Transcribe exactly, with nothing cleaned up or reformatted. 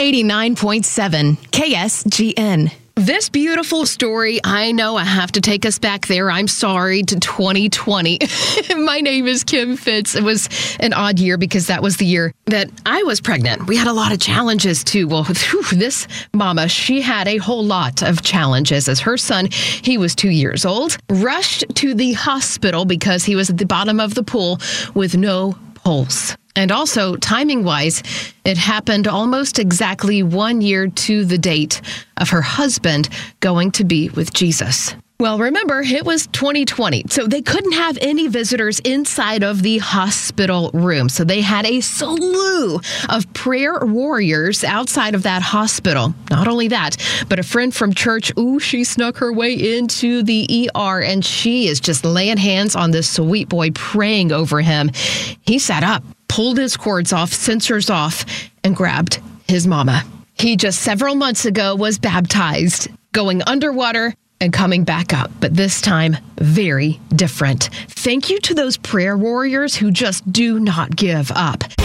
eighty-nine point seven K S G N. This beautiful story, I know I have to take us back there. I'm sorry, to twenty twenty. My name is Kim Fitz. It was an odd year because that was the year that I was pregnant. We had a lot of challenges too. Well, whew, this mama, she had a whole lot of challenges as her son, he was two years old, rushed to the hospital because he was at the bottom of the pool with no pulse. And also, timing-wise, it happened almost exactly one year to the date of her husband going to be with Jesus. Well, remember, it was twenty twenty, so they couldn't have any visitors inside of the hospital room. So they had a slew of prayer warriors outside of that hospital. Not only that, but a friend from church, ooh, she snuck her way into the E R, and she is just laying hands on this sweet boy, praying over him. He sat up, pulled his cords off, sensors off, and grabbed his mama. He just several months ago was baptized, going underwater and coming back up, but this time very different. Thank you to those prayer warriors who just do not give up.